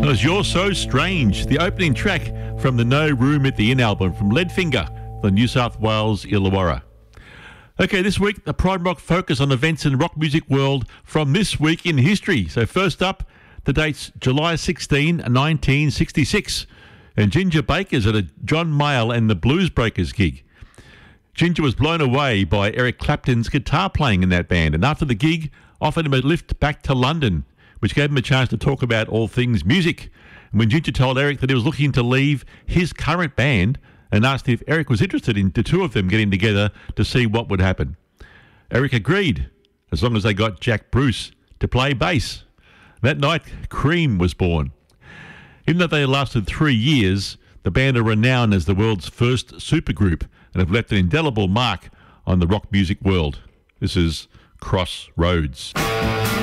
That was You're So Strange, the opening track from the No Room at the Inn album from Leadfinger, the New South Wales Illawarra. Okay, this week, the Pride Rock focus on events in rock music world from this week in history. So first up, the date's July 16, 1966, and Ginger Baker's at a John Mayall and the Blues Breakers gig. Ginger was blown away by Eric Clapton's guitar playing in that band, and after the gig, offered him a lift back to London, which gave him a chance to talk about all things music. And when Ginger told Eric that he was looking to leave his current band and asked if Eric was interested in the two of them getting together to see what would happen, Eric agreed, as long as they got Jack Bruce to play bass. That night, Cream was born. Even though they lasted 3 years, the band are renowned as the world's first supergroup and have left an indelible mark on the rock music world. This is Crossroads.